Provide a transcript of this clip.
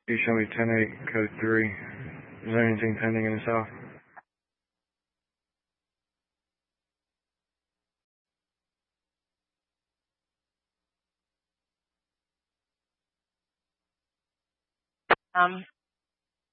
You show me 10-8, code 3. Is there anything pending in the south?